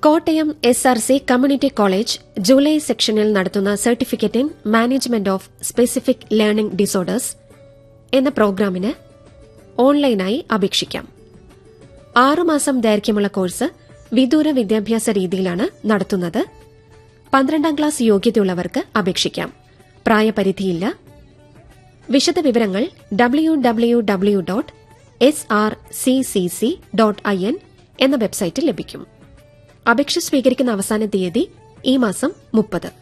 Kottayam SRC community college July സെക്ഷനിൽ നടത്തുന്ന certificate in management of specific learning disorders എന്ന പ്രോഗ്രാമിന് ഓൺലൈനായി അപേക്ഷിക്കാം. 6 മാസം ദൈർഘ്യമുള്ള കോഴ്സ് വിദൂര വിദ്യാഭ്യാസ രീതിയിലാണ് നടത്തുന്നത്. 12ാം ക്ലാസ് യോഗ്യതയുള്ളവർക്ക് അപേക്ഷിക്കാം. പ്രായപരിധിയില്ല. വിശദവിവരങ്ങൾ www.srccc.in എന്ന വെബ്സൈറ്റിൽ ലഭിക്കും. അപേക്ഷ സ്വീകരിക്കുന്ന അവസാന തീയതി ഈ മാസം 30.